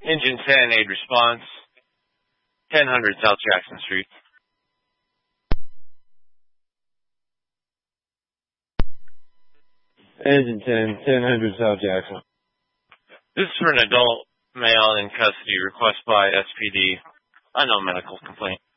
Engine 10, aid response. 1000 South Jackson Street. Engine 10, 1000 South Jackson. This is for an adult male in custody. Request by SPD. Unknown medical complaint.